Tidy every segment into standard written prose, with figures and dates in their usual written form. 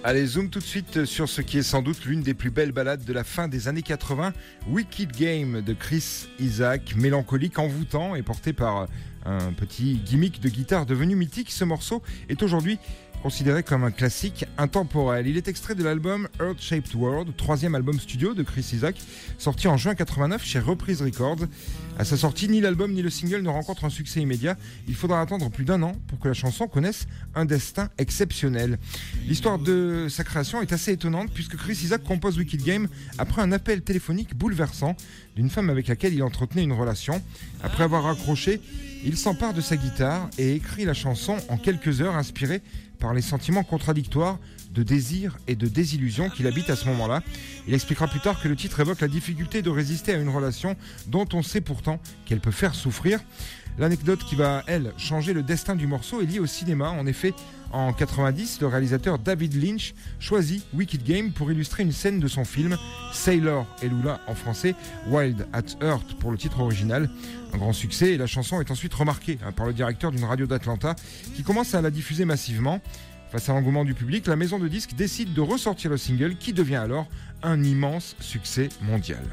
Allez, zoom tout de suite sur ce qui est sans doute l'une des plus belles ballades de la fin des années 80, Wicked Game de Chris Isaak, mélancolique, envoûtant et porté par un petit gimmick de guitare devenu mythique. Ce morceau est aujourd'hui considéré comme un classique intemporel. Il est extrait de l'album Earth Shaped World, troisième album studio de Chris Isaak, sorti en juin 89 chez Reprise Records. À sa sortie, ni l'album ni le single ne rencontrent un succès immédiat. Il faudra attendre plus d'1 an pour que la chanson connaisse un destin exceptionnel. L'histoire de sa création est assez étonnante puisque Chris Isaak compose Wicked Game après un appel téléphonique bouleversant d'une femme avec laquelle il entretenait une relation. Après avoir raccroché, il s'empare de sa guitare et écrit la chanson en quelques heures, inspirée par les sentiments contradictoires de désir et de désillusion qu'il habite à ce moment-là. Il expliquera plus tard que le titre évoque la difficulté de résister à une relation dont on sait pourtant qu'elle peut faire souffrir. L'anecdote qui va, elle, changer le destin du morceau est liée au cinéma. En effet, en 90, le réalisateur David Lynch choisit Wicked Game pour illustrer une scène de son film Sailor et Lula en français, Wild at Heart pour le titre original. Un grand succès et la chanson est ensuite remarquée par le directeur d'une radio d'Atlanta qui commence à la diffuser massivement. Face à l'engouement du public, la maison de disques décide de ressortir le single qui devient alors un immense succès mondial.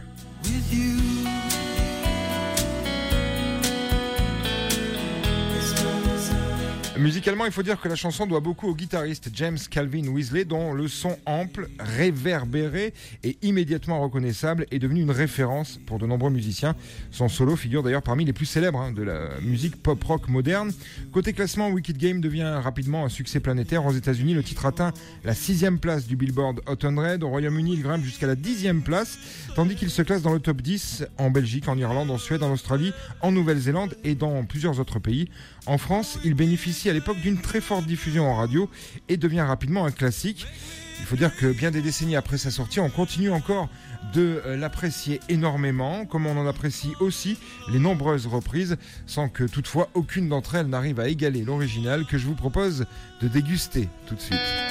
Musicalement, il faut dire que la chanson doit beaucoup au guitariste James Calvin Weasley, dont le son ample, réverbéré et immédiatement reconnaissable est devenu une référence pour de nombreux musiciens. Son solo figure d'ailleurs parmi les plus célèbres de la musique pop-rock moderne. Côté classement, Wicked Game devient rapidement un succès planétaire. Aux États-Unis, le titre atteint la 6e place du Billboard Hot 100. Au Royaume-Uni, il grimpe jusqu'à la 10e place, tandis qu'il se classe dans le top 10 en Belgique, en Irlande, en Suède, en Australie, en Nouvelle-Zélande et dans plusieurs autres pays. En France, il bénéficie à l'époque d'une très forte diffusion en radio et devient rapidement un classique. Il faut dire que bien des décennies après sa sortie, on continue encore de l'apprécier énormément, comme on en apprécie aussi les nombreuses reprises, sans que toutefois aucune d'entre elles n'arrive à égaler l'original que je vous propose de déguster tout de suite.